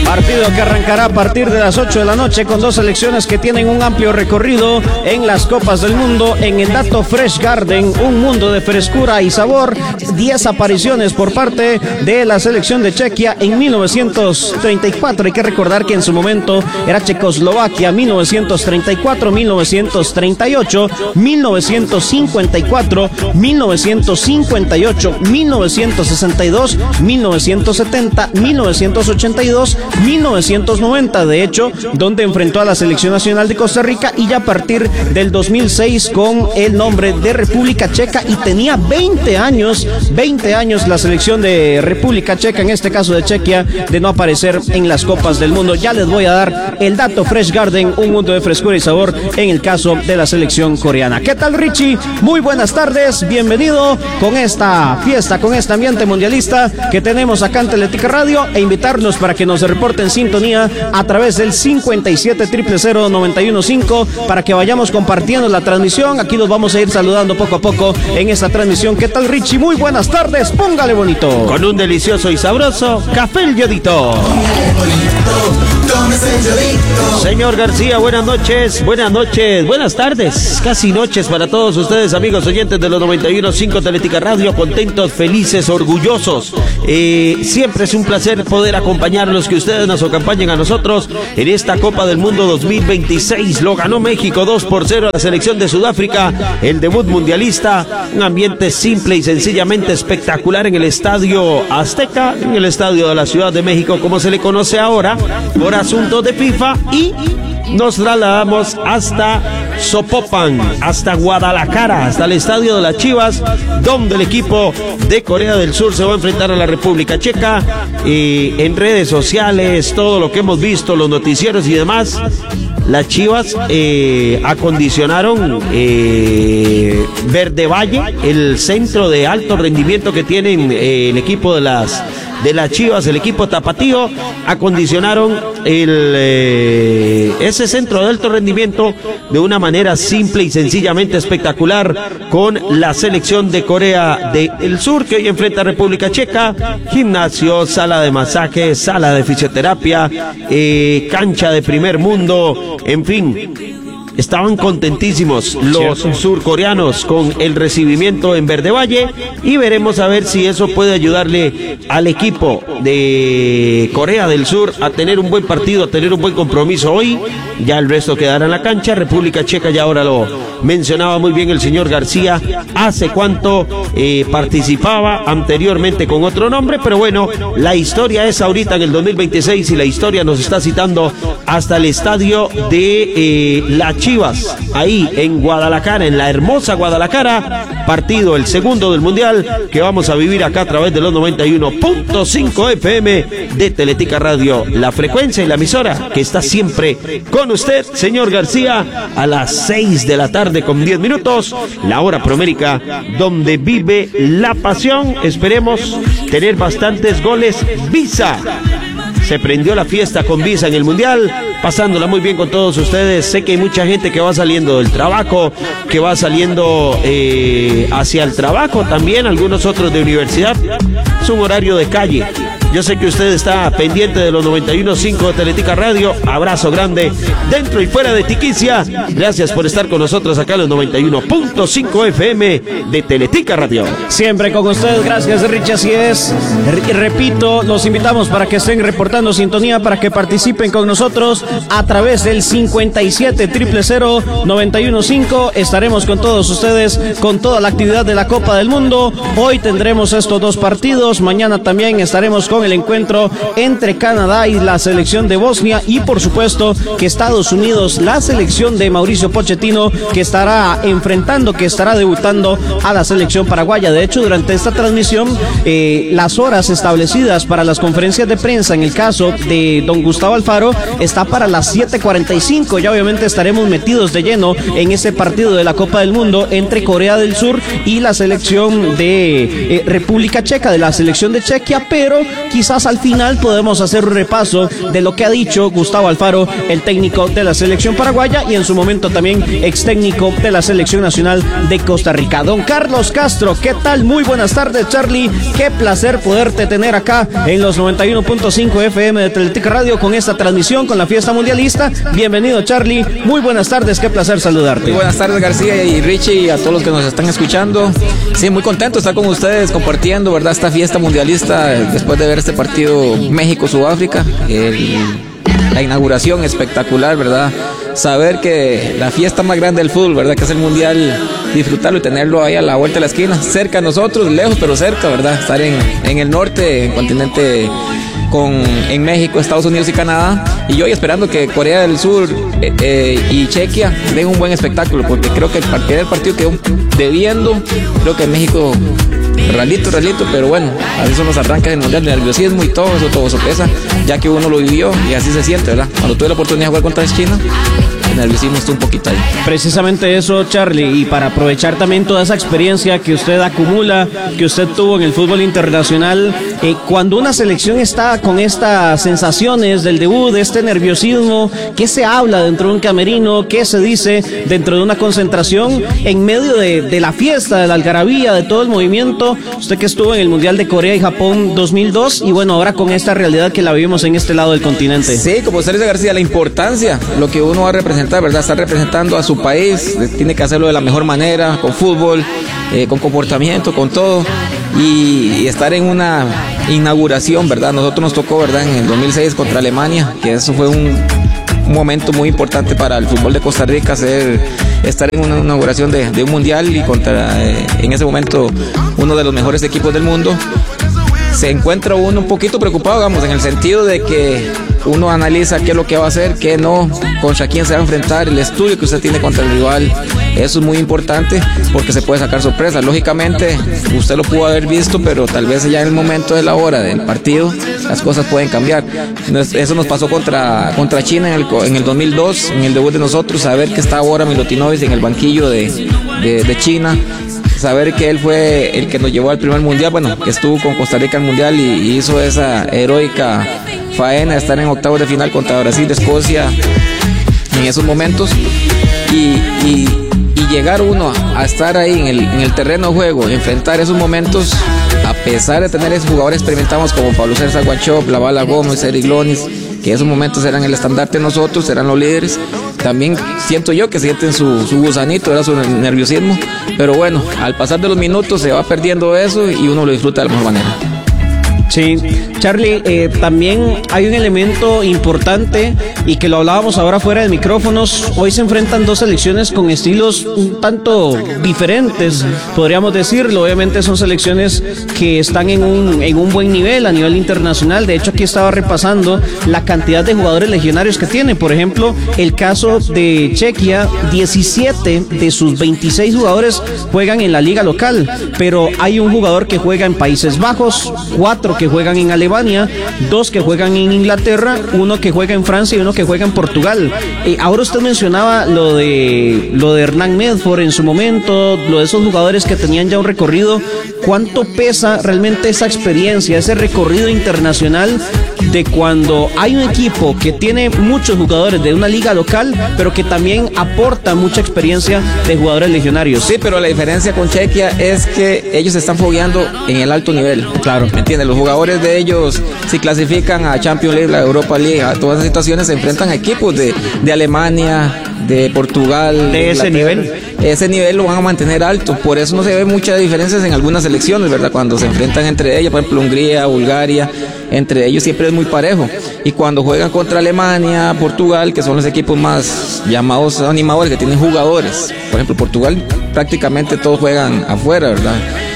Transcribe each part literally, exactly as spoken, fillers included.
Partido que arrancará a partir de las ocho de la noche con dos selecciones que tienen un amplio recorrido en las Copas del Mundo. En el Dato Fresh Garden, un mundo de frescura y sabor. diez apariciones por parte de la selección de Chequia en mil novecientos treinta y cuatro. Hay que recordar que en su momento era Checoslovaquia. mil novecientos treinta y cuatro, mil novecientos treinta y ocho, mil novecientos cincuenta y cuatro, mil novecientos cincuenta y ocho, mil novecientos sesenta y dos, mil novecientos setenta, mil novecientos ochenta y dos, mil novecientos noventa, de hecho, donde enfrentó a la Selección Nacional de Costa Rica, y ya a partir del dos mil seis con el nombre de República Checa, y tenía veinte años, veinte años la selección de República Checa, en este caso de Chequia, de no aparecer en las Copas del Mundo. Ya les voy a dar el dato Fresh Garden, un mundo de frescura y sabor en el caso de la selección coreana. ¿Qué tal, Richie? Muy buenas tardes, bienvenido con esta fiesta, con este ambiente mundialista que tenemos acá en Teletica Radio, e invitarnos para que nos reporten en sintonía a través del cincuenta y siete, cero cero cero, nueve uno cinco, para que vayamos compartiendo la transmisión. Aquí los vamos a ir saludando poco a poco en esta transmisión. ¿Qué tal, Richie? Muy buenas tardes, póngale bonito. Con un delicioso y sabroso café El Yodito. Señor García, buenas noches, buenas noches, buenas tardes, casi noches para todos ustedes, amigos oyentes de los noventa y uno punto cinco Teletica Radio, contentos, felices, orgullosos. Eh, siempre es un placer poder acompañarlos, que ustedes nos acompañen a nosotros en esta Copa del Mundo dos mil veintiséis. Lo ganó México dos por cero a la selección de Sudáfrica, el debut mundialista, un ambiente simple y sencillamente espectacular en el Estadio Azteca, en el Estadio de la Ciudad de México, como se le conoce ahora, por asuntos de FIFA, y nos trasladamos hasta Zapopan, hasta Guadalajara, hasta el estadio de las Chivas, donde el equipo de Corea del Sur se va a enfrentar a la República Checa. Y en redes sociales, todo lo que hemos visto, los noticieros y demás, las Chivas eh, acondicionaron eh, Verde Valle, el centro de alto rendimiento que tienen eh, el equipo de las de las Chivas, el equipo tapatío, acondicionaron el eh, ese centro de alto rendimiento de una manera simple y sencillamente espectacular con la selección de Corea del Sur, que hoy enfrenta a República Checa. Gimnasio, sala de masaje, sala de fisioterapia, eh, cancha de primer mundo, en fin. Estaban contentísimos los surcoreanos con el recibimiento en Verde Valle, y veremos a ver si eso puede ayudarle al equipo de Corea del Sur a tener un buen partido, a tener un buen compromiso hoy. Ya el resto quedará en la cancha. República Checa, ya ahora lo mencionaba muy bien el señor García, hace cuánto eh, participaba anteriormente con otro nombre, pero bueno, la historia es ahorita en el dos mil veintiséis, y la historia nos está citando hasta el estadio de eh, la Chivas, ahí en Guadalajara, en la hermosa Guadalajara, partido el segundo del Mundial que vamos a vivir acá a través de los noventa y uno punto cinco F M de Teletica Radio, la frecuencia y la emisora que está siempre con usted, señor García, a las seis de la tarde con diez minutos, la hora promérica donde vive la pasión. Esperemos tener bastantes goles. Visa. Se prendió la fiesta con Visa en el Mundial, pasándola muy bien con todos ustedes. Sé que hay mucha gente que va saliendo del trabajo, que va saliendo eh, hacia el trabajo también, algunos otros de universidad. Es un horario de calle. Yo sé que usted está pendiente de los noventa y uno punto cinco de Teletica Radio. Abrazo grande dentro y fuera de Tiquicia. Gracias por estar con nosotros acá en los noventa y uno punto cinco F M de Teletica Radio. Siempre con ustedes, gracias, Richie, así es. R- repito, los invitamos para que estén reportando sintonía, para que participen con nosotros a través del cincuenta y siete, cero cero cero, nueve uno cinco. Estaremos con todos ustedes con toda la actividad de la Copa del Mundo. Hoy tendremos estos dos partidos. Mañana también estaremos con el encuentro entre Canadá y la selección de Bosnia, y por supuesto que Estados Unidos, la selección de Mauricio Pochettino, que estará enfrentando, que estará debutando a la selección paraguaya. De hecho, durante esta transmisión, eh, las horas establecidas para las conferencias de prensa en el caso de don Gustavo Alfaro está para las siete cuarenta y cinco. Ya obviamente estaremos metidos de lleno en ese partido de la Copa del Mundo entre Corea del Sur y la selección de eh, República Checa, de la selección de Chequia, pero quizás al final podemos hacer un repaso de lo que ha dicho Gustavo Alfaro, el técnico de la selección paraguaya y en su momento también ex técnico de la selección nacional de Costa Rica. Don Carlos Castro, ¿qué tal? Muy buenas tardes, Charlie. Qué placer poderte tener acá en los noventa y uno punto cinco F M de Teletica Radio con esta transmisión, con la fiesta mundialista. Bienvenido, Charlie. Muy buenas tardes, qué placer saludarte. Muy buenas tardes, García y Richie, y a todos los que nos están escuchando. Sí, muy contento de estar con ustedes compartiendo, ¿verdad?, esta fiesta mundialista después de ver este partido México-Sudáfrica. La inauguración espectacular, ¿verdad? Saber que la fiesta más grande del fútbol, ¿verdad?, que es el mundial, disfrutarlo y tenerlo ahí a la vuelta de la esquina, cerca a nosotros, lejos pero cerca, ¿verdad? Estar en, en el norte, en el continente, con, en México, Estados Unidos y Canadá, y hoy esperando que Corea del Sur eh, eh, y Chequia den un buen espectáculo, porque creo que el primer partido quedó debiendo. Creo que México ralito, ralito, pero bueno, así son los arranques del mundial, el nerviosismo y todo eso, todo eso pesa, ya que uno lo vivió y así se siente, ¿verdad? Cuando tuve la oportunidad de jugar contra China, el nerviosismo está un poquito ahí. Precisamente eso, Charlie, y para aprovechar también toda esa experiencia que usted acumula, que usted tuvo en el fútbol internacional, eh, cuando una selección está con estas sensaciones del debut, de este nerviosismo, ¿qué se habla dentro de un camerino? ¿Qué se dice dentro de una concentración en medio de, de la fiesta, de la algarabía, de todo el movimiento? Usted que estuvo en el Mundial de Corea y Japón dos mil dos y bueno, ahora con esta realidad que la vivimos en este lado del continente. Sí, como usted dice, García, la importancia, lo que uno va a representar, ¿verdad? Está representando a su país, tiene que hacerlo de la mejor manera, con fútbol, eh, con comportamiento, con todo, y, y estar en una inauguración, ¿verdad? Nosotros nos tocó, ¿verdad?, en el dos mil seis contra Alemania, que eso fue un, un momento muy importante para el fútbol de Costa Rica, ser, estar en una inauguración de, de un mundial y contra, eh, en ese momento, uno de los mejores equipos del mundo. Se encuentra uno un poquito preocupado, digamos, en el sentido de que uno analiza qué es lo que va a hacer, qué no, contra quién se va a enfrentar, el estudio que usted tiene contra el rival. Eso es muy importante porque se puede sacar sorpresas. Lógicamente, usted lo pudo haber visto, pero tal vez ya en el momento de la hora del partido, las cosas pueden cambiar. Eso nos pasó contra, contra China en el, en el dos mil dos, en el debut de nosotros, saber que está ahora Milutinovic en el banquillo de, de, de China. Saber que él fue el que nos llevó al primer mundial, bueno, que estuvo con Costa Rica en el mundial y, y hizo esa heroica faena de estar en octavos de final contra Brasil, Escocia, en esos momentos, y, y, y llegar uno a, a estar ahí en el, en el terreno de juego, enfrentar esos momentos, a pesar de tener esos jugadores experimentados como Pablo César Guachop, La Bala Gómez, Eric Lonis, que esos momentos eran el estandarte de nosotros, eran los líderes. También siento yo que sienten su, su gusanito, era su nerviosismo, pero bueno, al pasar de los minutos se va perdiendo eso y uno lo disfruta de la mejor manera. Sí, Charlie, eh, también hay un elemento importante y que lo hablábamos ahora fuera de micrófonos. Hoy se enfrentan dos selecciones con estilos un tanto diferentes, podríamos decirlo. Obviamente son selecciones que están en un, en un buen nivel a nivel internacional. De hecho, aquí estaba repasando la cantidad de jugadores legionarios que tiene. Por ejemplo, el caso de Chequia, diecisiete de sus veintiséis jugadores juegan en la liga local, pero hay un jugador que juega en Países Bajos, cuatro que juegan en Alemania, dos que juegan en Inglaterra, uno que juega en Francia y uno que juega en Portugal. Eh, ahora usted mencionaba lo de lo de Hernán Medford en su momento, lo de esos jugadores que tenían ya un recorrido. ¿Cuánto pesa realmente esa experiencia, ese recorrido internacional de cuando hay un equipo que tiene muchos jugadores de una liga local, pero que también aporta mucha experiencia de jugadores legionarios? Sí, pero la diferencia con Chequia es que ellos se están fogueando en el alto nivel. Claro. ¿Me entiendes? Los jugadores de ellos, si clasifican a Champions League, la Europa League, a todas esas situaciones, se enfrentan a equipos de, de Alemania, de Portugal. De ese nivel. Ese nivel lo van a mantener alto. Por eso no se ve muchas diferencias en algunas selecciones, ¿verdad? Cuando se enfrentan entre ellas, por ejemplo, Hungría, Bulgaria, entre ellos siempre es muy parejo. Y cuando juegan contra Alemania, Portugal, que son los equipos más llamados animadores, que tienen jugadores. Por ejemplo, Portugal prácticamente todos juegan afuera, ¿verdad?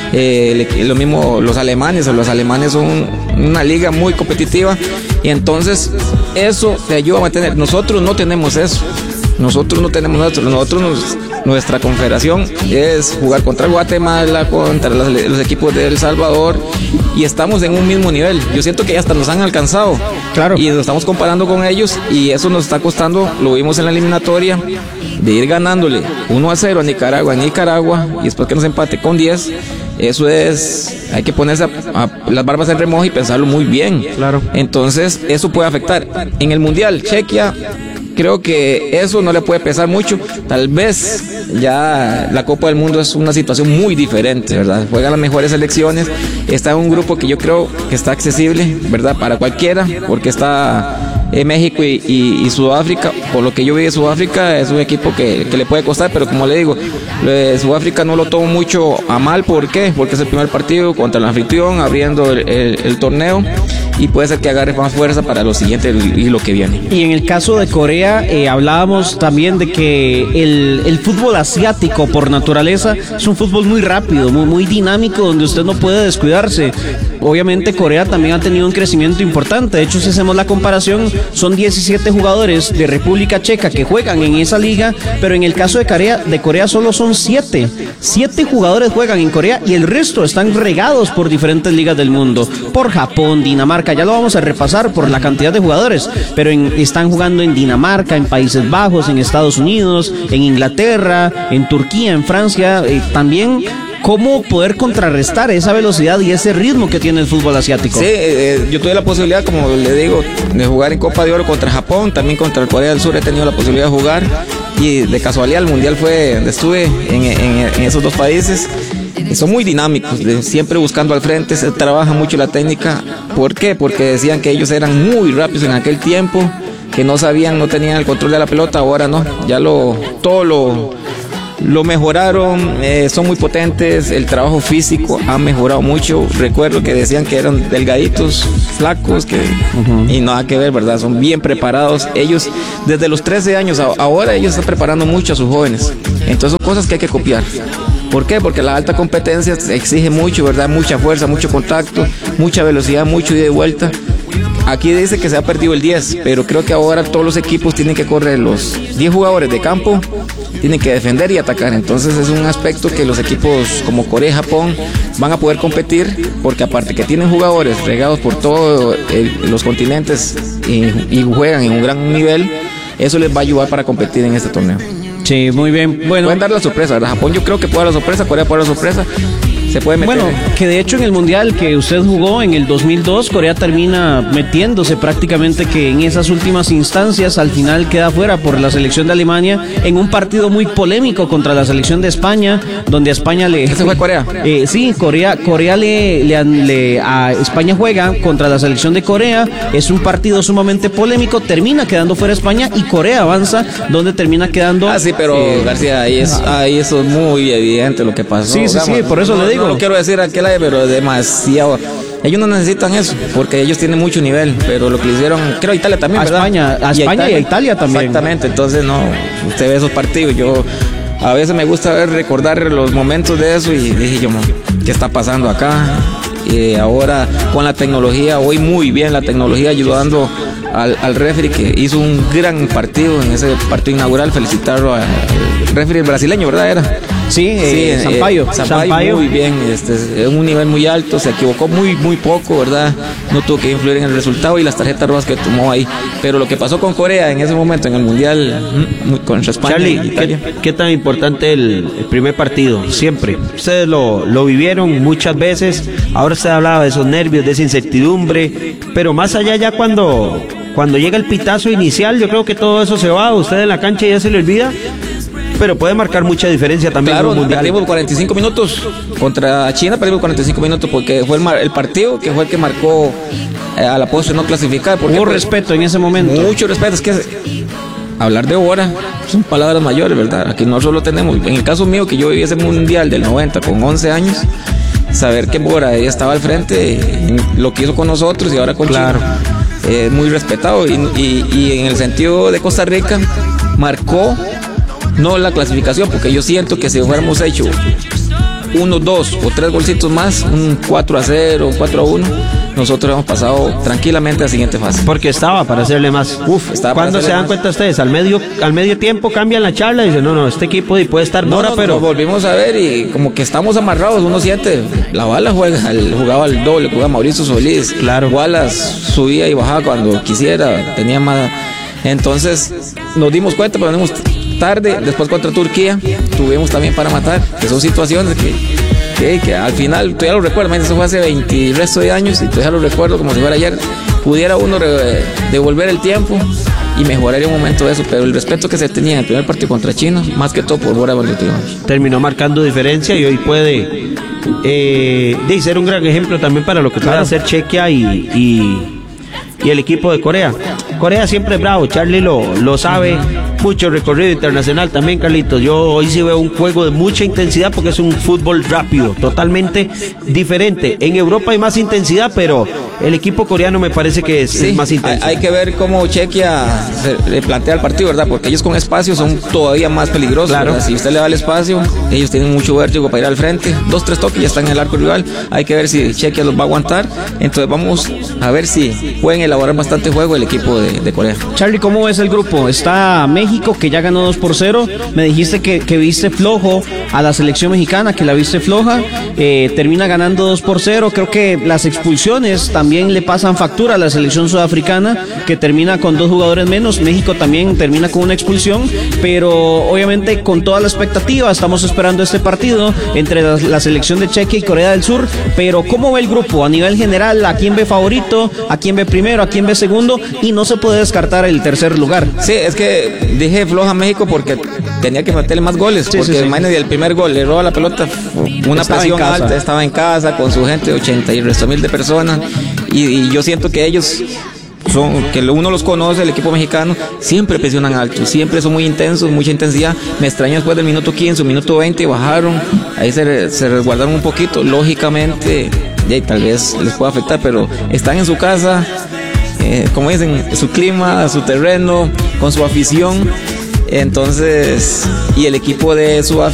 Eh, lo mismo los alemanes, los alemanes son una liga muy competitiva y entonces eso te ayuda a mantener. Nosotros no tenemos eso, nosotros no tenemos nosotros, nosotros nos, nuestra confederación es jugar contra Guatemala, contra los, los equipos de El Salvador y estamos en un mismo nivel. Yo siento que hasta nos han alcanzado, claro, y nos estamos comparando con ellos y eso nos está costando. Lo vimos en la eliminatoria de ir ganándole uno a cero a Nicaragua, en Nicaragua, y después que nos empate con diez. eso es, hay que ponerse a, a, las barbas en remojo y pensarlo muy bien. Claro. Entonces, eso puede afectar. En el Mundial, Chequia, creo que eso no le puede pesar mucho. Tal vez ya la Copa del Mundo es una situación muy diferente, ¿verdad? Juegan las mejores selecciones, está en un grupo que yo creo que está accesible, ¿verdad? Para cualquiera, porque está en México y, y, y Sudáfrica. Por lo que yo vi de Sudáfrica, es un equipo que, que le puede costar, pero como le digo, de Sudáfrica no lo tomo mucho a mal. ¿Por qué? Porque es el primer partido contra el anfitrión, abriendo el, el, el torneo, y puede ser que agarre más fuerza para lo siguiente y lo que viene. Y en el caso de Corea, eh, hablábamos también de que el, el fútbol asiático por naturaleza es un fútbol muy rápido, muy, muy dinámico, donde usted no puede descuidarse. Obviamente Corea también ha tenido un crecimiento importante. De hecho, si hacemos la comparación, son diecisiete jugadores de República Checa que juegan en esa liga, pero en el caso de Corea, de Corea solo son siete. Siete jugadores juegan en Corea y el resto están regados por diferentes ligas del mundo, por Japón, Dinamarca, ya lo vamos a repasar por la cantidad de jugadores, pero en, están jugando en Dinamarca, en Países Bajos, en Estados Unidos, en Inglaterra, en Turquía, en Francia, eh, también. ¿Cómo poder contrarrestar esa velocidad y ese ritmo que tiene el fútbol asiático? Sí, eh, yo tuve la posibilidad, como le digo, de jugar en Copa de Oro contra Japón, también contra el Corea del Sur he tenido la posibilidad de jugar, y de casualidad el Mundial fue donde estuve en, en, en esos dos países. Son muy dinámicos, siempre buscando al frente, se trabaja mucho la técnica. ¿Por qué? Porque decían que ellos eran muy rápidos en aquel tiempo, que no sabían, no tenían el control de la pelota. Ahora no, ya lo todo lo Lo mejoraron, eh, son muy potentes, el trabajo físico ha mejorado mucho. Recuerdo que decían que eran delgaditos, flacos, que uh-huh. y nada que ver, ¿verdad? Son bien preparados. Ellos, desde los trece años, ahora ellos están preparando mucho a sus jóvenes. Entonces son cosas que hay que copiar. ¿Por qué? Porque la alta competencia exige mucho, ¿verdad? Mucha fuerza, mucho contacto, mucha velocidad, mucho ida y vuelta. Aquí dice que se ha perdido el diez, pero creo que ahora todos los equipos tienen que correr, los diez jugadores de campo tienen que defender y atacar. Entonces es un aspecto que los equipos como Corea y Japón van a poder competir, porque aparte que tienen jugadores regados por todos los continentes y, y juegan en un gran nivel, eso les va a ayudar para competir en este torneo. Sí, muy bien. Bueno, pueden dar la sorpresa, ¿verdad? Japón yo creo que puede dar la sorpresa, Corea puede dar la sorpresa. Se puede meter. Bueno, que de hecho en el Mundial que usted jugó en el dos mil dos, Corea termina metiéndose prácticamente que en esas últimas instancias, al final queda fuera por la selección de Alemania en un partido muy polémico contra la selección de España, donde a España le... ¿Ese fue Corea? Eh, sí, Corea, Corea le, le, le a España juega contra la selección de Corea, es un partido sumamente polémico, termina quedando fuera España y Corea avanza, donde termina quedando... Ah, sí, pero eh, García, ahí, es, ahí eso es muy evidente lo que pasó. Sí, sí, Digamos, sí, por eso no, le digo. No quiero decir aquel aire, pero demasiado. Ellos no necesitan eso, porque ellos tienen mucho nivel, pero lo que le hicieron, creo a Italia también, a ¿verdad? España, a España y a Italia, y a Italia también. Exactamente, entonces no, usted ve esos partidos, yo a veces me gusta ver, recordar los momentos de eso y dije yo, ¿qué está pasando acá? Y ahora con la tecnología, hoy muy bien la tecnología ayudando al, al referee que hizo un gran partido en ese partido inaugural, felicitarlo al referee brasileño, ¿verdad? Era. Sí, eh, sí Sampaio. Eh, Sampaio, Sampaio, muy bien, este, es un nivel muy alto, se equivocó muy muy poco, ¿verdad? No tuvo que influir en el resultado y las tarjetas rojas que tomó ahí. Pero lo que pasó con Corea en ese momento en el Mundial contra España Charlie, y Italia. ¿qué, ¿qué tan importante el, el primer partido? Siempre. Ustedes lo, lo vivieron muchas veces, ahora usted hablaba de esos nervios, de esa incertidumbre, pero más allá ya cuando, cuando llega el pitazo inicial, yo creo que todo eso se va, usted en la cancha ya se le olvida. Pero puede marcar mucha diferencia también. Claro, perdimos cuarenta y cinco minutos contra China, perdimos cuarenta y cinco minutos porque fue el, el partido que fue el que marcó eh, a la postre no clasificar. Hubo pues, respeto en ese momento. Mucho respeto, es que hablar de hora son palabras mayores, ¿verdad? Aquí no solo tenemos, en el caso mío que yo viví ese mundial del noventa con once años, saber que Bora ella estaba al frente, lo que hizo con nosotros y ahora con claro. China, eh, muy respetado y, y, y en el sentido de Costa Rica marcó no la clasificación, porque yo siento que si hubiéramos hecho uno, dos o tres golcitos más, un cuatro a cero, cuatro a uno, nosotros hemos pasado tranquilamente a la siguiente fase. Porque estaba para hacerle más. Uf, estaba ¿Cuándo se dan más? Cuenta ustedes? Al medio, al medio tiempo cambian la charla y dicen, no, no, este equipo puede estar no, Bora, no, pero... Nos volvimos a ver y como que estamos amarrados, uno siente, la bala juega, el, jugaba el doble, jugaba Mauricio Solís, claro. Wallace subía y bajaba cuando quisiera, tenía más... Entonces nos dimos cuenta, pero venimos tarde, después contra Turquía, tuvimos también para matar, que son situaciones que, que, que al final, todavía lo recuerdo, eso fue hace veinte y resto de años, y todavía lo recuerdo como si fuera ayer. Pudiera uno re, devolver el tiempo y mejorar un momento de eso, pero el respeto que se tenía en el primer partido contra China, más que todo por Bora Valentinovic. Terminó marcando diferencia y hoy puede eh, de ser un gran ejemplo también para lo que puede hacer Chequia y, y, y el equipo de Corea. Corea siempre es bravo, Charlie lo, lo sabe. Mucho recorrido internacional también, Carlitos. Yo hoy sí veo un juego de mucha intensidad porque es un fútbol rápido, totalmente diferente. En Europa hay más intensidad, pero el equipo coreano me parece que es, sí, es más intenso. Hay, hay que ver cómo Chequia se plantea el partido, ¿verdad? Porque ellos con espacio son todavía más peligrosos. Claro. Si usted le da el espacio, ellos tienen mucho vértigo para ir al frente. Dos, tres toques y ya están en el arco rival. Hay que ver si Chequia los va a aguantar. Entonces vamos a ver si pueden elaborar bastante juego el equipo de, de Corea. Charlie, ¿cómo ves el grupo? Está México, que ya ganó dos por cero. Me dijiste que, que viste flojo a la selección mexicana, que la viste floja. Eh, termina ganando dos por cero. Creo que las expulsiones también le pasan factura a la selección sudafricana, que termina con dos jugadores menos. México también termina con una expulsión, pero obviamente con toda la expectativa estamos esperando este partido entre la, la selección de Chequia y Corea del Sur. Pero ¿cómo ve el grupo a nivel general? ¿A quién ve favorito? ¿A quién ve primero? ¿A quién ve segundo? Y no se puede descartar el tercer lugar. Sí, es que dije floja a México porque tenía que meterle más goles, sí, porque sí, sí. Imagínate, el primer gol le roba la pelota, una estaba presión alta, estaba en casa con su gente, ochenta y resto mil de personas, y, y yo siento que ellos son, que uno los conoce, el equipo mexicano, siempre presionan alto, siempre son muy intensos, mucha intensidad. Me extrañó después del minuto quince, minuto veinte, bajaron, ahí se, se resguardaron un poquito, lógicamente, y tal vez les pueda afectar, pero están en su casa, eh, como dicen, su clima, su terreno, con su afición. Entonces, y el equipo de Sudáfrica